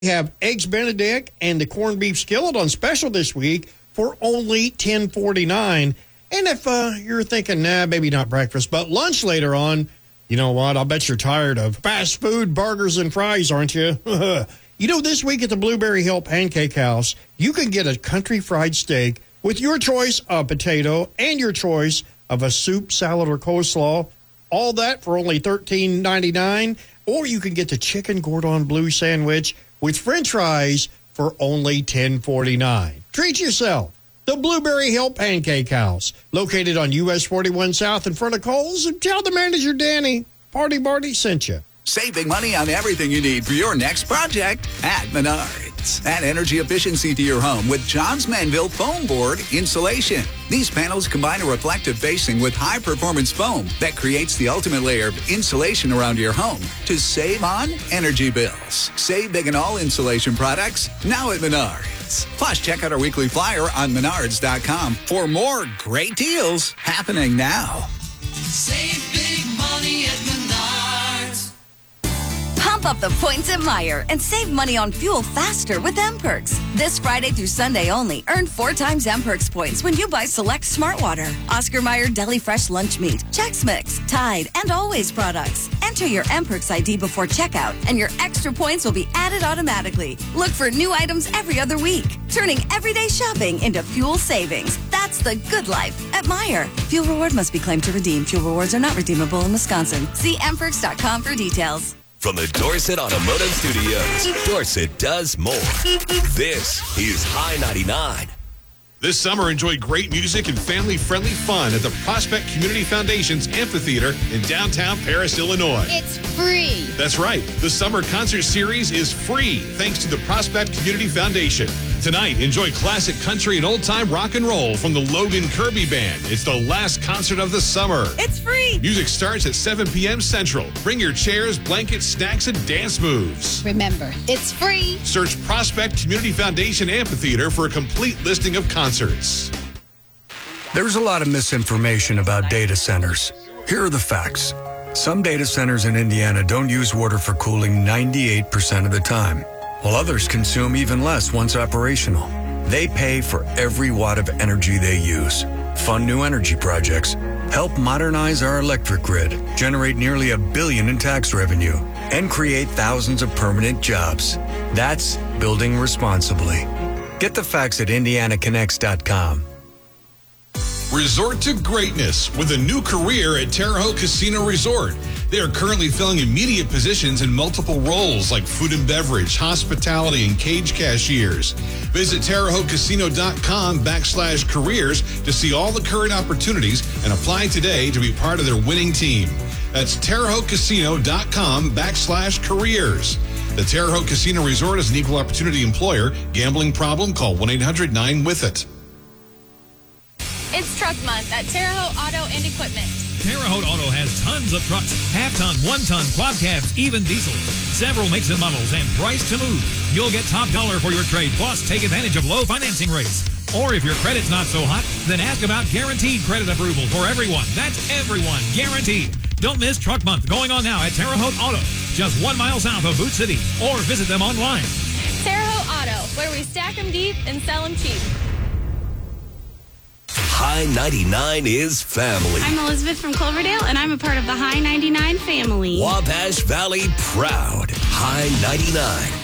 We have Eggs Benedict and the corned beef skillet on special this week for only $10.49. And if you're thinking, maybe not breakfast, but lunch later on, you know what? I'll bet you're tired of fast food, burgers, and fries, aren't you? You know, this week at the Blueberry Hill Pancake House, you can get a country fried steak with your choice of potato and your choice of a soup, salad, or coleslaw. All that for only $13.99. Or you can get the chicken Gordon Bleu sandwich with french fries for only $10.49. Treat yourself. The Blueberry Hill Pancake House, located on US 41 South in front of Kohl's, and tell the manager, Danny, Party Barty sent you. Saving money on everything you need for your next project at Menards. Add energy efficiency to your home with Johns Manville Foam Board Insulation. These panels combine a reflective facing with high-performance foam that creates the ultimate layer of insulation around your home to save on energy bills. Save big on all insulation products now at Menards. Plus, check out our weekly flyer on Menards.com for more great deals happening now. Save big money at Menards. Pump up the points at Meijer and save money on fuel faster with M-Perks. This Friday through Sunday only, earn 4 times M-Perks points when you buy select Smart Water, Oscar Mayer Deli Fresh Lunch Meat, Chex Mix, Tide, and Always products. Enter your M-Perks ID before checkout, and your extra points will be added automatically. Look for new items every other week, turning everyday shopping into fuel savings. That's the good life at Meijer. Fuel reward must be claimed to redeem. Fuel rewards are not redeemable in Wisconsin. See mperks.com for details. From the Dorset Automotive Studios, Dorset does more. This is High 99. This summer, enjoy great music and family-friendly fun at the Prospect Community Foundation's Amphitheater in downtown Paris, Illinois. It's free. That's right. The summer concert series is free thanks to the Prospect Community Foundation. Tonight, enjoy classic country and old-time rock and roll from the Logan Kirby Band. It's the last concert of the summer. It's free. Music starts at 7 p.m. Central. Bring your chairs, blankets, snacks, and dance moves. Remember, it's free. Search Prospect Community Foundation Amphitheater for a complete listing of concerts. There's a lot of misinformation about data centers. Here are the facts. Some data centers in Indiana don't use water for cooling 98% of the time, while others consume even less once operational. They pay for every watt of energy they use, fund new energy projects, help modernize our electric grid, generate nearly $1 billion in tax revenue, and create thousands of permanent jobs. That's building responsibly. Get the facts at IndianaConnects.com. Resort to greatness with a new career at Terre Haute Casino Resort. They are currently filling immediate positions in multiple roles like food and beverage, hospitality, and cage cashiers. Visit TerreHautecasino.com/careers to see all the current opportunities and apply today to be part of their winning team. That's TerreHautecasino.com/careers. The Terre Haute Casino Resort is an equal opportunity employer. Gambling problem? Call 1-800-9-WITH-IT. It's Truck Month at Terre Haute Auto and Equipment. Terre Haute Auto has tons of trucks, half-ton, one-ton, quad cabs, even diesel. Several makes and models and price to move. You'll get top dollar for your trade, plus take advantage of low financing rates. Or if your credit's not so hot, then ask about guaranteed credit approval for everyone. That's everyone, guaranteed. Don't miss Truck Month going on now at Terre Haute Auto, just 1 mile south of Boot City, or visit them online. Terre Haute Auto, where we stack them deep and sell them cheap. High 99 is family. I'm Elizabeth from Cloverdale, and I'm a part of the High 99 family. Wabash Valley proud. High 99.